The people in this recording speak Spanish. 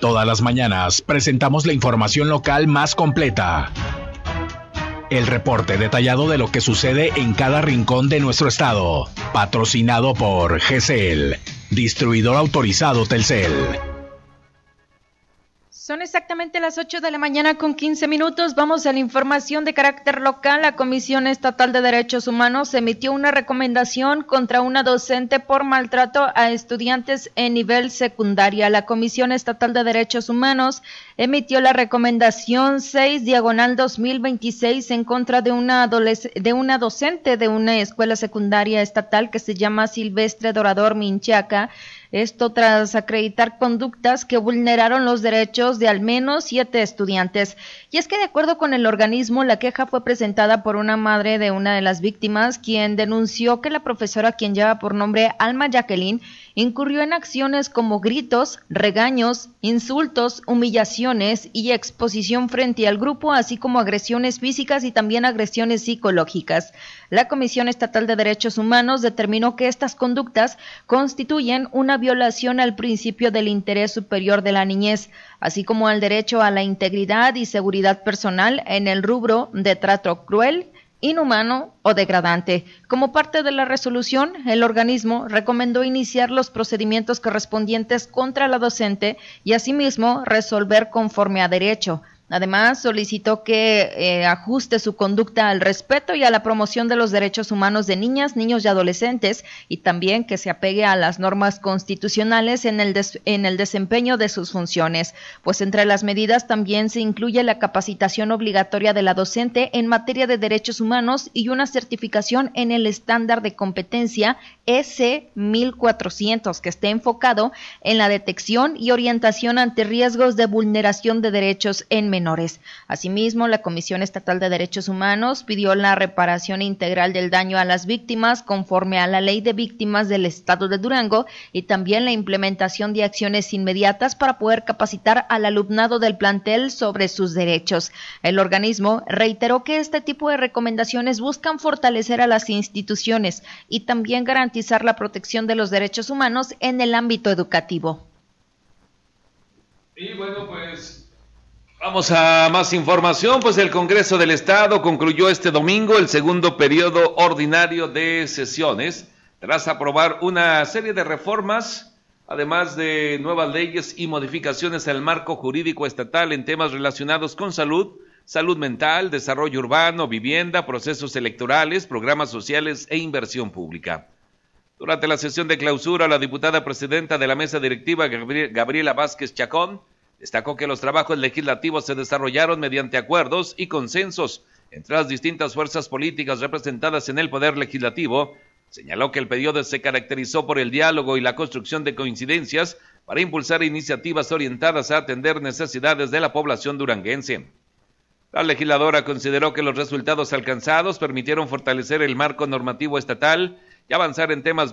Todas las mañanas presentamos la información local más completa. El reporte detallado de lo que sucede en cada rincón de nuestro estado. Patrocinado por GCL, distribuidor autorizado Telcel. Son exactamente las 8 de la mañana con 15 minutos. Vamos a la información de carácter local. La Comisión Estatal de Derechos Humanos emitió una recomendación contra una docente por maltrato a estudiantes en nivel secundaria. La Comisión Estatal de Derechos Humanos emitió la recomendación 6/2026 en contra de una docente de una escuela secundaria estatal que se llama Silvestre Dorador Minchaca. Esto tras acreditar conductas que vulneraron los derechos de al menos 7 estudiantes. Y es que de acuerdo con el organismo, la queja fue presentada por una madre de una de las víctimas, quien denunció que la profesora, quien lleva por nombre Alma Jacqueline, incurrió en acciones como gritos, regaños, insultos, humillaciones y exposición frente al grupo, así como agresiones físicas y también agresiones psicológicas. La Comisión Estatal de Derechos Humanos determinó que estas conductas constituyen una violación al principio del interés superior de la niñez, así como al derecho a la integridad y seguridad personal en el rubro de trato cruel, inhumano o degradante. Como parte de la resolución, el organismo recomendó iniciar los procedimientos correspondientes contra la docente y asimismo resolver conforme a derecho. Además, solicitó que ajuste su conducta al respeto y a la promoción de los derechos humanos de niñas, niños y adolescentes, y también que se apegue a las normas constitucionales en el desempeño de sus funciones, pues entre las medidas también se incluye la capacitación obligatoria de la docente en materia de derechos humanos y una certificación en el estándar de competencia EC1400, que esté enfocado en la detección y orientación ante riesgos de vulneración de derechos en menores. Asimismo, la Comisión Estatal de Derechos Humanos pidió la reparación integral del daño a las víctimas conforme a la Ley de Víctimas del Estado de Durango y también la implementación de acciones inmediatas para poder capacitar al alumnado del plantel sobre sus derechos. El organismo reiteró que este tipo de recomendaciones buscan fortalecer a las instituciones y también garantizar la protección de los derechos humanos en el ámbito educativo. Y bueno, pues vamos a más información, pues el Congreso del Estado concluyó este domingo el segundo periodo ordinario de sesiones, tras aprobar una serie de reformas, además de nuevas leyes y modificaciones al marco jurídico estatal en temas relacionados con salud, salud mental, desarrollo urbano, vivienda, procesos electorales, programas sociales e inversión pública. Durante la sesión de clausura, la diputada presidenta de la mesa directiva, Gabriela Vázquez Chacón, destacó que los trabajos legislativos se desarrollaron mediante acuerdos y consensos entre las distintas fuerzas políticas representadas en el Poder Legislativo. Señaló que el periodo se caracterizó por el diálogo y la construcción de coincidencias para impulsar iniciativas orientadas a atender necesidades de la población duranguense. La legisladora consideró que los resultados alcanzados permitieron fortalecer el marco normativo estatal y avanzar en temas